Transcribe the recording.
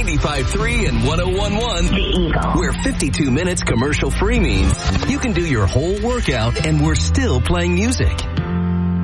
95.3 and 101.1 The Eagle, where 52 minutes commercial free means you can do your whole workout and we're still playing music.